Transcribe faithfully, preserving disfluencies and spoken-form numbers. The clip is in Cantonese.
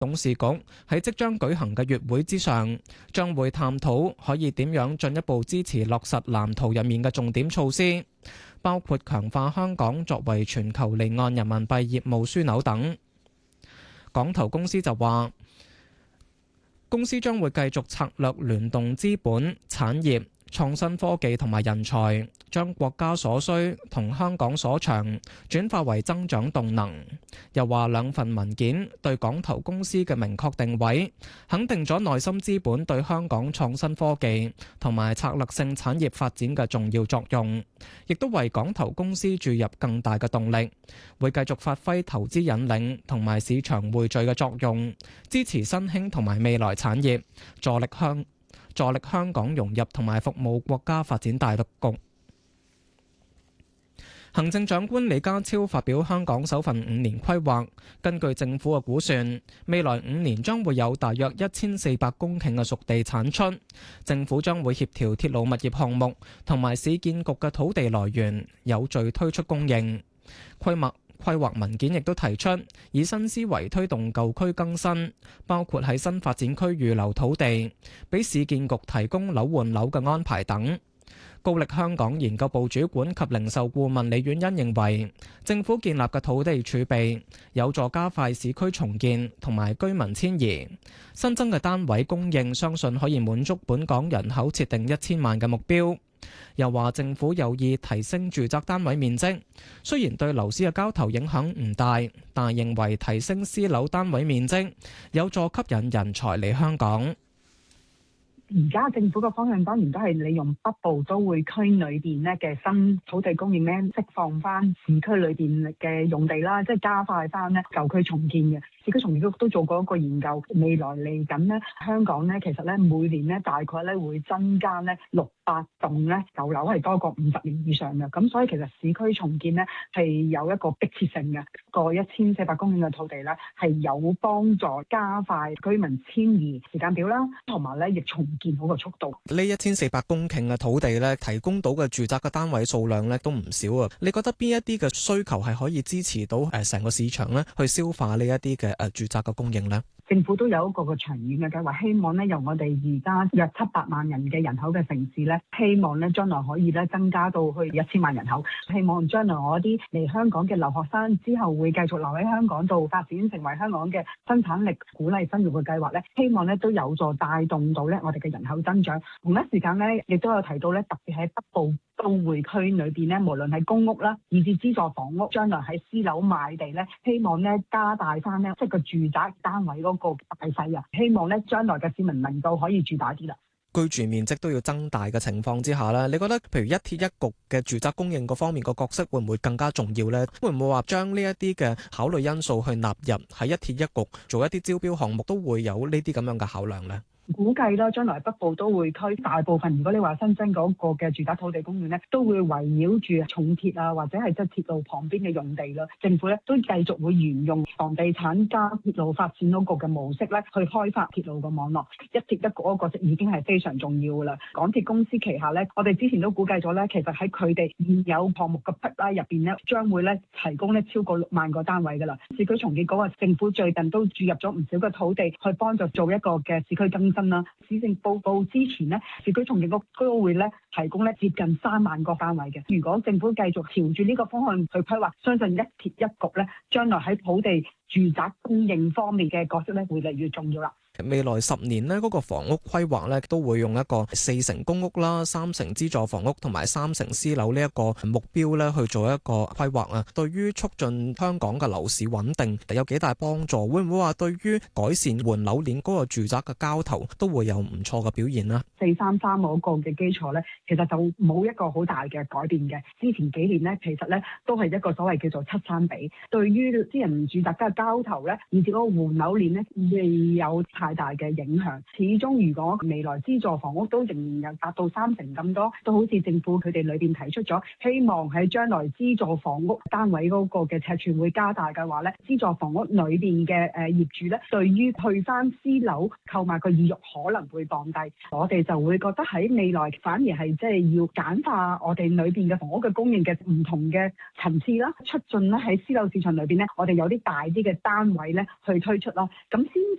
董事局喺即將舉行嘅月會之上，將會探討可以點樣進一步支持落實藍圖入面嘅重點措施，包括強化香港作為全球離岸人民幣業務樞紐等。港投公司就話，公司將會繼續策略聯動資本、產業、創新科技同埋人才，將國家所需同香港所長轉化為增長動能。又話兩份文件對港投公司嘅明確定位，肯定咗內心資本對香港創新科技同埋策略性產業發展嘅重要作用，亦都為港投公司注入更大嘅動力，會繼續發揮投資引領同埋市場匯聚嘅作用，支持新興同埋未來產業，助力香助力香港融入同埋服務國家發展大局。行政長官李家超發表香港首份五年規劃，根據政府嘅估算，未來五年將會有大約一千四百公頃嘅熟地產出。政府將會協調鐵路物業項目同埋市建局嘅土地來源，有序推出供應。規劃規劃文件亦都提出，以新思維推動舊區更新，包括喺新發展區預留土地，俾市建局提供樓換樓嘅安排等。高力香港研究部主管及零售顧問李婉欣認為，政府建立嘅土地儲備有助加快市區重建同埋居民遷移，新增嘅單位供應相信可以滿足本港人口設定一千萬嘅目標。又話政府有意提升住宅單位面積，雖然對樓市嘅交投影響唔大，但係認為提升私樓單位面積有助吸引人才嚟香港。 而家政府嘅方向當然都係利用北部都會區裏邊咧嘅新土地供應咧，釋放翻市區裏邊嘅用地啦，即係加快翻咧舊區重建嘅。市區重建局都做過一個研究，未來嚟緊咧香港咧其實咧每年咧大概咧會增加咧六百棟咧舊樓，係多過五十年以上嘅。咁所以其實市區重建咧係有一個迫切性嘅。個一千四百公頃嘅土地咧係有幫助加快居民遷移時間表啦，同埋咧亦重建好個速度。 呢一千四百公頃嘅土地咧，提供到嘅住宅嘅單位數量咧都唔少啊！你覺得邊一啲嘅需求係可以支持到誒成個市場咧去消化呢一啲嘅誒住宅嘅供應咧？ 政府都有一個個長遠嘅計劃，希望咧由我哋而家約七百萬人嘅人口嘅城市咧，希望咧將來可以咧增加到去一千萬人口。希望將來我啲嚟香港嘅留學生之後會繼續留喺香港度發展，成為香港嘅生產力鼓勵生育嘅計劃咧，希望咧都有助帶動到咧我哋嘅人口增長。同一時間咧，亦都有提到咧，特別喺北部都會區裏邊咧，無論係公屋啦，以至資助房屋，將來喺私樓賣地咧，希望咧加大翻咧即係個住宅單位嗰個大細啊，希望咧將來嘅市民能夠可以住大啲啦。 居住面積都要增大嘅情況之下咧，你覺得譬如一鐵一局嘅住宅供應嗰方面個角色會唔會更加重要咧？會唔會話將呢一啲嘅考慮因素去納入喺一鐵一局做一啲招標項目，都會有呢啲咁樣嘅考量咧？ 估計啦，將來北部都會區大部分，如果你話新增嗰個嘅住宅土地供應咧，都會圍繞住重鐵啊，或者係即係鐵路旁邊嘅用地啦。政府咧都繼續會沿用房地產加鐵路發展嗰個嘅模式咧，去開發鐵路嘅網絡。一鐵一局嗰個角色已經係非常重要噶啦。港鐵公司旗下咧，我哋之前都估計咗咧，其實喺佢哋現有項目嘅筆拉入邊咧，將會咧提供咧超過六萬個單位噶啦。市區重建嗰個政府最近都注入咗唔少嘅土地，去幫助做一個嘅市區更新啦。施政報告之前呢，市區重建局都會咧提供咧接近三萬個單位嘅。如果政府繼續朝住呢個方向去規劃，相信一鐵一局咧，將來喺土地住宅供應方面嘅角色咧，會越嚟越重要啦。 未來十年呢，嗰個房屋規劃咧，都會用一個四成公屋啦、三成資助房屋同埋三成私樓呢一個目標咧去做一個規劃啊。對於促進香港嘅樓市穩定有幾大幫助？會唔會話對於改善換樓鏈嗰個住宅嘅交投都會有唔錯嘅表現呢？ 四三三嗰個嘅基礎咧，其實就冇一個好大嘅改變嘅。之前幾年咧，其實咧都係一個所謂叫做七三比。對於私人住宅嘅交投咧，以至嗰個換樓鏈咧，未有太太大嘅影響。始終如果未來資助房屋都仍然有達到三成咁多，都好似政府佢哋裏邊提出咗，希望喺將來資助房屋單位嗰個嘅尺寸會加大嘅話咧，資助房屋裏邊嘅誒業主咧，對於去翻私樓購買個意欲可能會降低。我哋就會覺得喺未來反而係即係要簡化我哋裏邊嘅房屋嘅供應嘅唔同嘅層次啦，促進咧喺私樓市場裏邊咧，我哋有啲大啲嘅單位咧去推出啦，咁先